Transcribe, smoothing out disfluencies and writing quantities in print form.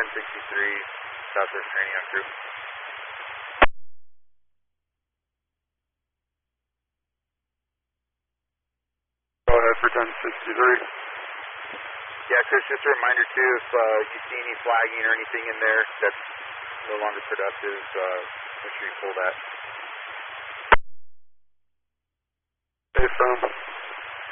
Southwest Training on crew. Go ahead for 1063. Yeah, Chris, just a reminder too, if you see any flagging or anything in there that's no longer productive, make sure you pull that. Stay firm.